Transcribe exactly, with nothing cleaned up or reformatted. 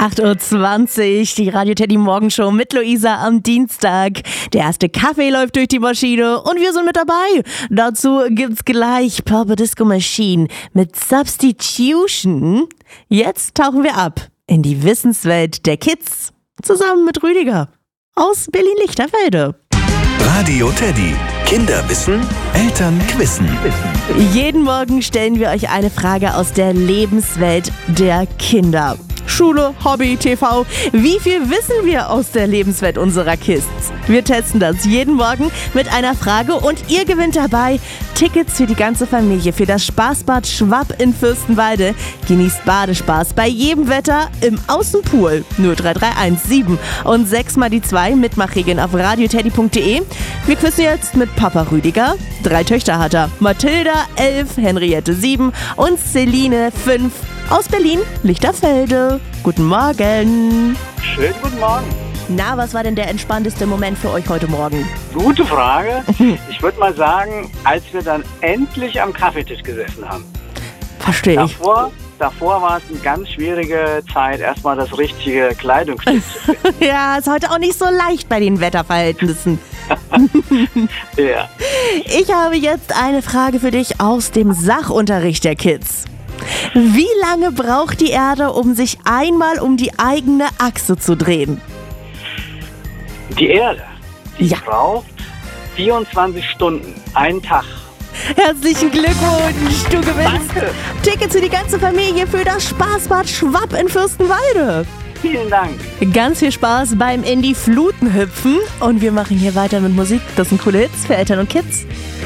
acht Uhr zwanzig, die Radio Teddy Morgenshow mit Luisa am Dienstag. Der erste Kaffee läuft durch die Maschine und wir sind mit dabei. Dazu gibt's gleich Purple Disco Machine mit Substitution. Jetzt tauchen wir ab in die Wissenswelt der Kids zusammen mit Rüdiger aus Berlin-Lichterfelde. Radio Teddy. Kinder wissen, Eltern quissen. Jeden Morgen stellen wir euch eine Frage aus der Lebenswelt der Kinder. Schule, Hobby, T V. Wie viel wissen wir aus der Lebenswelt unserer Kids? Wir testen das jeden Morgen mit einer Frage und ihr gewinnt dabei Tickets für die ganze Familie für das Spaßbad Schwapp in Fürstenwalde. Genießt Badespaß bei jedem Wetter im Außenpool. null drei drei eins sieben und sechs mal die zwei. Mitmachregeln auf radioteddy punkt de. Wir quizzen jetzt mit Papa Rüdiger. Drei Töchter hat er. Mathilda, elf, Henriette, sieben und Celine, fünf. Aus Berlin, Lichterfelde. Guten Morgen. Schönen guten Morgen. Na, was war denn der entspannteste Moment für euch heute Morgen? Gute Frage. Ich würde mal sagen, als wir dann endlich am Kaffeetisch gesessen haben. Verstehe ich. Davor, davor war es eine ganz schwierige Zeit, erstmal das richtige Kleidungsstück zu finden. Ja, ist heute auch nicht so leicht bei den Wetterverhältnissen. Ja. Ich habe jetzt eine Frage für dich aus dem Sachunterricht der Kids. Wie lange braucht die Erde, um sich einmal um die eigene Achse zu drehen? Die Erde, die Ja. braucht vierundzwanzig Stunden, einen Tag. Herzlichen Glückwunsch, du gewinnst Danke. Tickets für die ganze Familie für das Spaßbad Schwapp in Fürstenwalde. Vielen Dank. Ganz viel Spaß beim in die Fluten hüpfen und wir machen hier weiter mit Musik. Das sind coole Hits für Eltern und Kids.